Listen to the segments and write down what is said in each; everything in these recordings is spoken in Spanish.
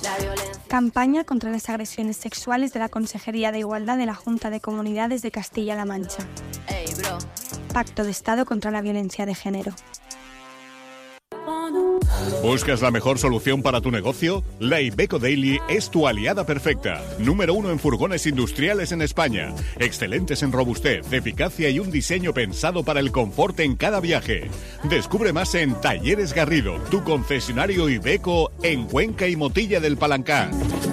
Campaña contra las agresiones sexuales de la Consejería de Igualdad de la Junta de Comunidades de Castilla-La Mancha. Pacto de Estado contra la violencia de género. ¿Buscas la mejor solución para tu negocio? La Iveco Daily es tu aliada perfecta. Número 1 en furgones industriales en España. Excelentes en robustez, eficacia y un diseño pensado para el confort en cada viaje. Descubre más en Talleres Garrido, tu concesionario Iveco en Cuenca y Motilla del Palancar.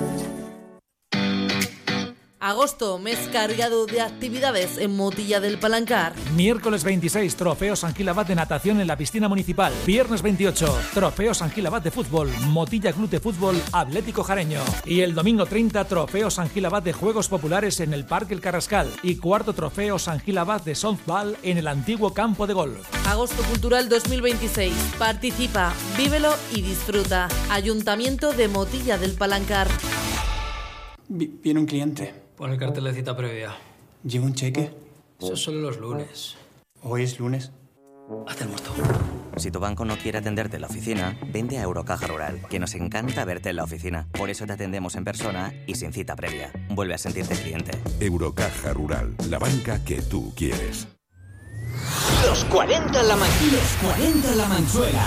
Agosto, mes cargado de actividades en Motilla del Palancar. Miércoles 26, Trofeo San Gil Abad de natación en la piscina municipal. Viernes 28, Trofeo San Gil Abad de fútbol, Motilla Club de Fútbol Atlético Jareño. Y el domingo 30, Trofeo San Gil Abad de Juegos Populares en el Parque El Carrascal. Y cuarto Trofeo San Gil Abad de softball en el antiguo campo de golf. Agosto Cultural 2026. Participa, vívelo y disfruta. Ayuntamiento de Motilla del Palancar. Viene un cliente. Pon el cartel de cita previa. ¿Lleva un cheque? Eso solo los lunes. ¿Hoy es lunes? Haz el muerto. Si tu banco no quiere atenderte en la oficina, vente a Eurocaja Rural, que nos encanta verte en la oficina. Por eso te atendemos en persona y sin cita previa. Vuelve a sentirte cliente. Eurocaja Rural, la banca que tú quieres. Los 40 en la Manchuela. Los 40 en la Manchuela.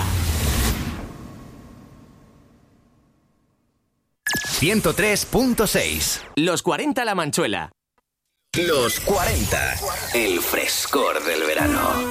103.6. Los 40 La Manchuela. Los 40. El frescor del verano.